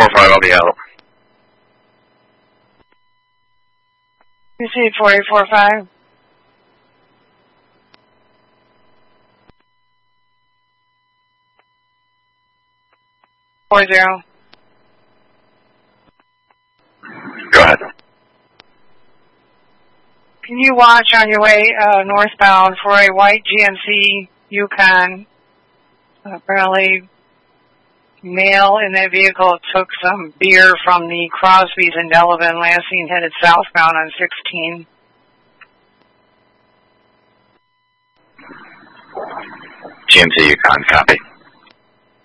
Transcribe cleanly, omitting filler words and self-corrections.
4845, I'll be out. Receive 4845. Zero. Go ahead. Can you watch on your way northbound for a white GMC Yukon? Apparently, male in that vehicle took some beer from the Crosby's in Delavan, last seen headed southbound on 16. GMC Yukon, copy.